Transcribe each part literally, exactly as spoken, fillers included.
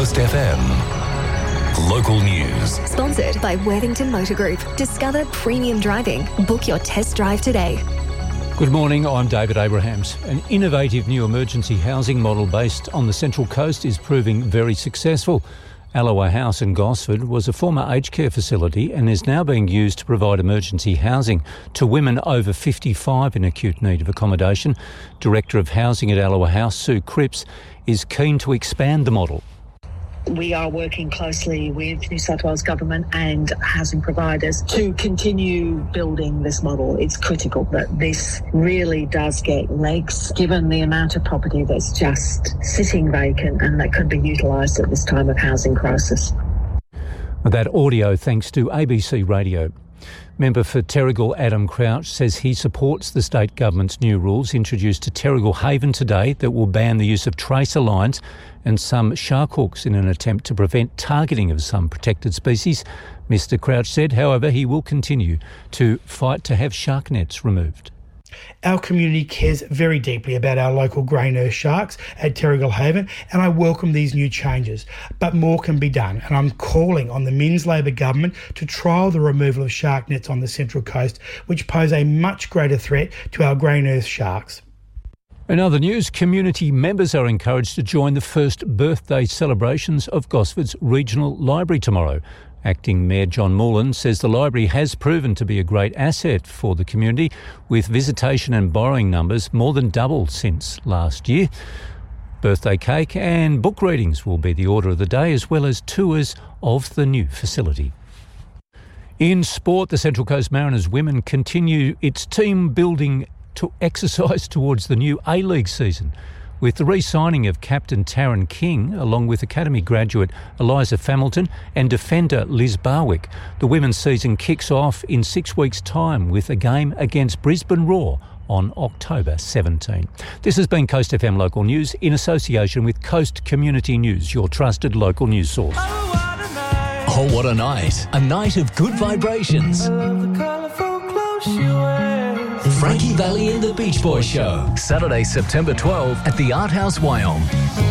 Coast F M. Local news. Sponsored by Worthington Motor Group. Discover premium driving. Book your test drive today. Good morning, I'm David Abrahams. An innovative new emergency housing model based on the Central Coast is proving very successful. Alloa House in Gosford was a former aged care facility and is now being used to provide emergency housing to women over fifty-five in acute need of accommodation. Director of Housing at Alloa House, Sue Cripps, is keen to expand the model. We are working closely with New South Wales Government and housing providers to continue building this model. It's critical that this really does get legs, given the amount of property that's just sitting vacant and that could be utilised at this time of housing crisis. That audio thanks to A B C Radio. Member for Terrigal Adam Crouch says he supports the state government's new rules introduced to Terrigal Haven today that will ban the use of tracer lines and some shark hooks in an attempt to prevent targeting of some protected species. Mister Crouch said, however, he will continue to fight to have shark nets removed. Our community cares very deeply about our local grey nurse sharks at Terrigal Haven, and I welcome these new changes. But more can be done, and I'm calling on the Minns Labor government to trial the removal of shark nets on the Central Coast, which pose a much greater threat to our grey nurse sharks. In other news, community members are encouraged to join the first birthday celebrations of Gosford's Regional Library tomorrow. Acting Mayor John Moreland says the library has proven to be a great asset for the community, with visitation and borrowing numbers more than doubled since last year. Birthday cake and book readings will be the order of the day, as well as tours of the new facility. In sport, the Central Coast Mariners women continue its team building to exercise towards the new A-League season, with the re-signing of captain Taryn King, along with academy graduate Eliza Familton and defender Liz Barwick. The women's season kicks off in six weeks' time with a game against Brisbane Roar on October seventeenth. This has been Coast F M Local News in association with Coast Community News, your trusted local news source. Oh, what a night. A night of good vibrations. Frankie Valli and the Beach Boys Show. Saturday, September twelfth at the Art House, Wyong.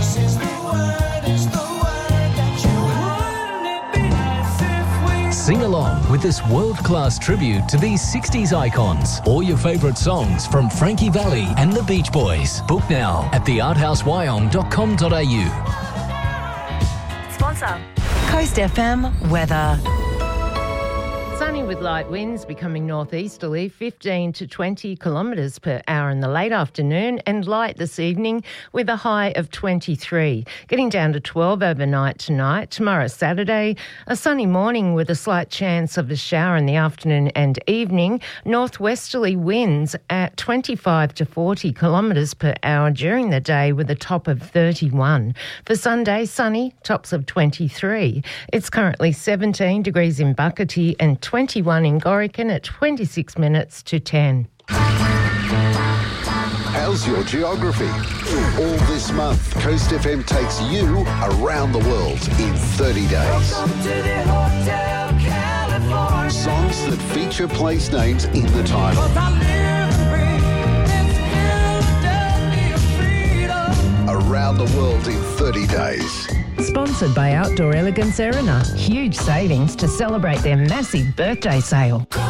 Sing along with this world-class tribute to these sixties icons. All your favourite songs from Frankie Valli and the Beach Boys. Book now at the art house wyong dot com dot a u. Sponsor. Coast F M weather. Sunny with light winds becoming northeasterly, fifteen to twenty kilometres per hour in the late afternoon, and light this evening with a high of twenty-three. Getting down to twelve overnight tonight. Tomorrow Saturday, a sunny morning with a slight chance of a shower in the afternoon and evening. Northwesterly winds at twenty-five to forty kilometres per hour during the day with a top of thirty-one. For Sunday, sunny, tops of twenty-three. It's currently seventeen degrees in Buckety and twenty-one in Gorican at twenty-six minutes to ten. How's your geography? All this month, Coast F M takes you around the world in thirty days. Songs that feature place names in the title. Around the world in thirty days. Sponsored by Outdoor Elegance Erina. Huge savings to celebrate their massive birthday sale.